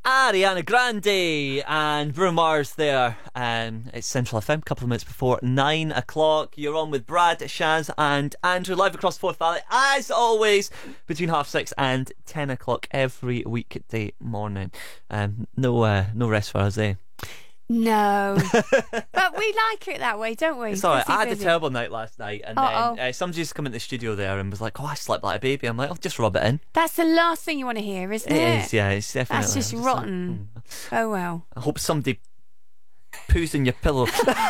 Ariana Grande and Bruno Mars there. It's Central FM, a couple of minutes before 9 o'clock. You're on with Brad, Shaz and Andrew, live across Forth Valley, as always, between 6:30 and 10 o'clock every weekday morning. No rest for us, eh? No. But we like it that way, don't we? It's alright. I had a terrible night last night, and then somebody just come in the studio there and was like, "Oh, I slept like a baby." I'm like, "I'll just rub it in." That's the last thing you want to hear, isn't it? It is, yeah. It's definitely. That's just rotten. Oh well. I hope somebody poos in your pillow.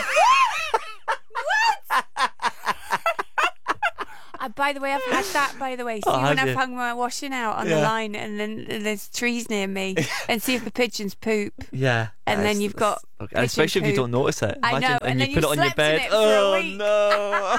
By the way, I've had that, by the way. See, when I've hung my washing out on the line and then there's trees near me and see if the pigeons poop. Yeah. And then you've got okay. Especially if you don't notice it. I know. And you put it on your bed. No.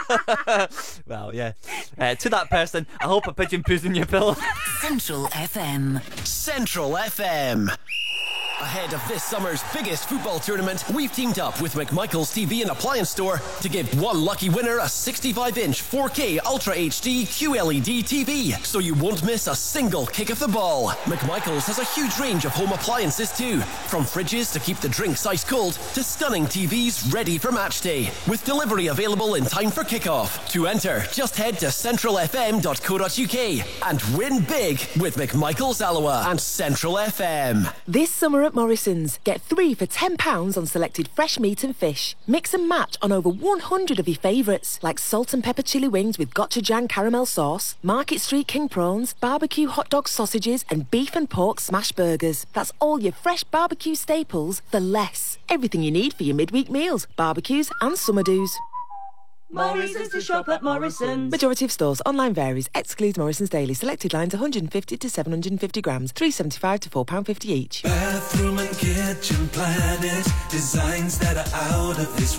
Well, yeah. To that person, I hope a pigeon poos in your pillow. Central FM. Central FM. Ahead of this summer's biggest football tournament, we've teamed up with McMichael's TV and Appliance Store to give one lucky winner a 65-inch 4K Ultra HD QLED TV, so you won't miss a single kick of the ball. McMichael's has a huge range of home appliances too, from fridges to keep the drinks ice cold to stunning TVs ready for match day, with delivery available in time for kickoff. To enter, just head to centralfm.co.uk and win big with McMichael's Alloa and Central FM. This summer at Morrison's, get 3 for £10 on selected fresh meat and fish. Mix and match on over 100 of your favourites, like salt and pepper chili wings with gochujang caramel sauce, Market Street king prawns, barbecue hot dog sausages, and beef and pork smash burgers. That's all your fresh barbecue staples for less. Everything you need for your midweek meals, barbecues and summer do's. Morrison's to shop at Morrison's. Majority of stores. Online varies. Excludes Morrison's Daily. Selected lines 150 to 750 grams. £3.75 to £4.50 each. Bathroom and kitchen planet. Designs that are out of this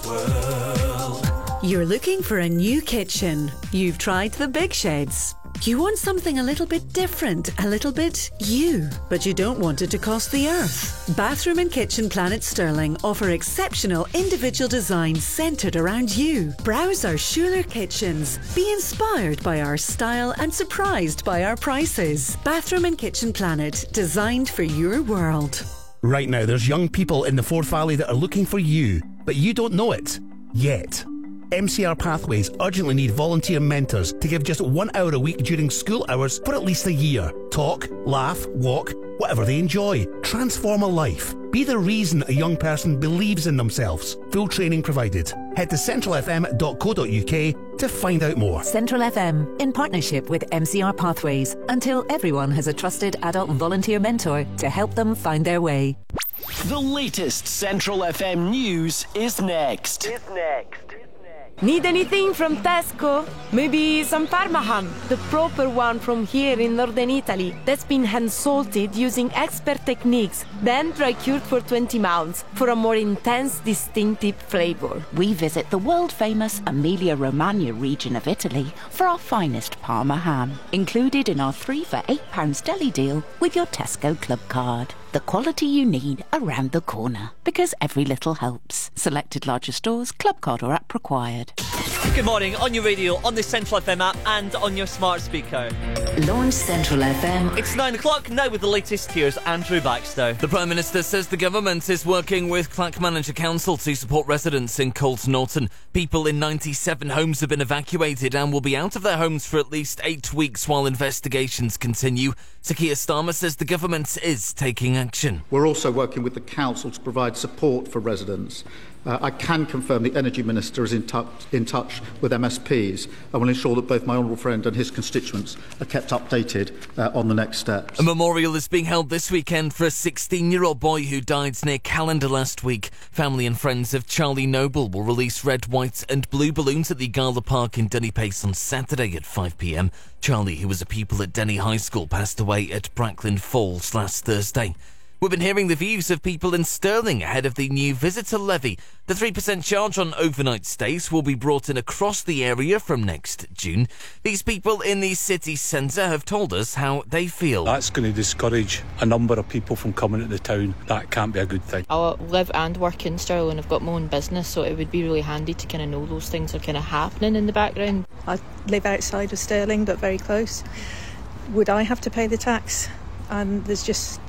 world. You're looking for a new kitchen. You've tried the big sheds. You want something a little bit different, a little bit you, but you don't want it to cost the earth. Bathroom and Kitchen Planet Stirling offer exceptional individual designs centred around you. Browse our Schuler kitchens. Be inspired by our style and surprised by our prices. Bathroom and Kitchen Planet, designed for your world. Right now, there's young people in the Forth Valley that are looking for you, but you don't know it yet. MCR Pathways urgently need volunteer mentors to give just 1 hour a week during school hours for at least a year. Talk, laugh, walk, whatever they enjoy. Transform a life. Be the reason a young person believes in themselves. Full training provided. Head to centralfm.co.uk to find out more. Central FM, in partnership with MCR Pathways, until everyone has a trusted adult volunteer mentor to help them find their way. The latest Central FM news is next. Need anything from Tesco? Maybe some Parma ham, the proper one from here in northern Italy, that's been hand-salted using expert techniques, then dry-cured for 20 months for a more intense, distinctive flavour. We visit the world-famous Emilia-Romagna region of Italy for our finest Parma ham, included in our 3 for £8 deli deal with your Tesco Club card. The quality you need around the corner. Because every little helps. Selected larger stores, club card or app required. Good morning, on your radio, on the Central FM app and on your smart speaker. Launch Central FM. It's 9 o'clock now with the latest. Here's Andrew Baxter. The Prime Minister says the government is working with Clackmannanshire Council to support residents in Colt Norton. People in 97 homes have been evacuated and will be out of their homes for at least 8 weeks while investigations continue. Sir Keir Starmer says the government is taking action. We're also working with the council to provide support for residents. I can confirm the Energy Minister is in touch with MSPs and will ensure that both my honourable friend and his constituents are kept updated on the next steps. A memorial is being held this weekend for a 16-year-old boy who died near Callander last week. Family and friends of Charlie Noble will release red, white and blue balloons at the Gala Park in Denny Pace on Saturday at 5 p.m. Charlie, who was a pupil at Denny High School, passed away at Bracklin Falls last Thursday. We've been hearing the views of people in Stirling ahead of the new visitor levy. The 3% charge on overnight stays will be brought in across the area from next June. These people in the city centre have told us how they feel. That's going to discourage a number of people from coming to the town. That can't be a good thing. I live and work in Stirling. I've got my own business, so it would be really handy to kind of know those things are kind of happening in the background. I live outside of Stirling, but very close. Would I have to pay the tax? And there's just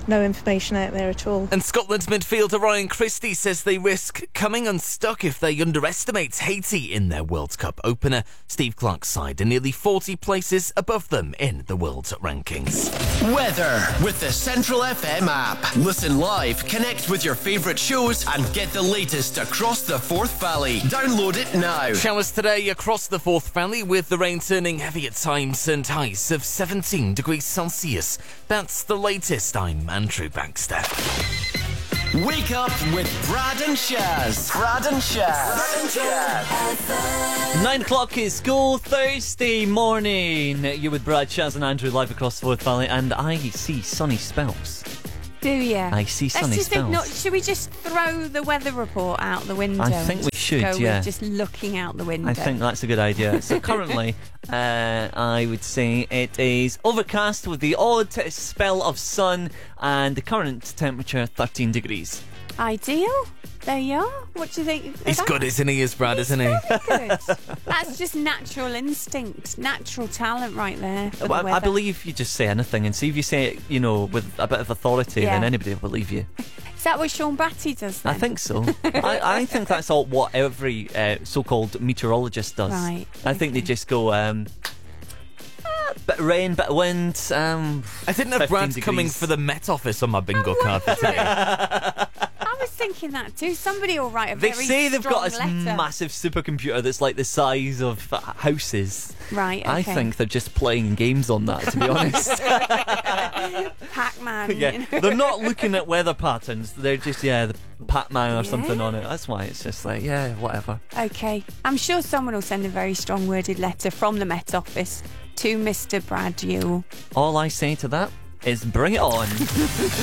no information out there at all. And Scotland's midfielder Ryan Christie says they risk coming unstuck if they underestimate Haiti in their World Cup opener. Steve Clarke's side are nearly 40 places above them in the world rankings. Weather with the Central FM app. Listen live, connect with your favourite shows and get the latest across the Forth Valley. Download it now. Showers today across the Forth Valley with the rain turning heavy at times and highs of 17 degrees Celsius. That's the latest. I'm Andrew Baxter. Wake up with Brad and Shaz. Brad and Shaz. 9 o'clock is Go Thursday morning. You're with Brad, Shaz and Andrew live across the Forth Valley, and I see sunny spells. Do you? I see sunny spells. Should we just throw the weather report out the window? I think we should, go yeah. With just looking out the window. I think that's a good idea. So currently, I would say it is overcast with the odd spell of sun, and the current temperature 13 degrees. Ideal. There you are. What do you think? He's good, isn't he? Is Brad, isn't he? Good. That's just natural instinct, natural talent right there. For the I believe you just say anything, and see if you say it, with a bit of authority, then anybody will believe you. Is that what Sean Batty does then? I think so. I think that's what every so-called meteorologist does. Right. I think they just go, bit of rain, bit of wind. I didn't have Brad coming for the Met Office on my bingo card for today. I was thinking that too. Somebody will write a very strong letter. They say they've got this massive supercomputer that's like the size of houses. Right, okay. I think they're just playing games on that, to be honest. Pac-Man. Yeah, they're not looking at weather patterns. They're just, the Pac-Man or something on it. That's why it's just like, whatever. Okay. I'm sure someone will send a very strong-worded letter from the Met Office to Mr. Brad Yule. All I say to that is bring it on.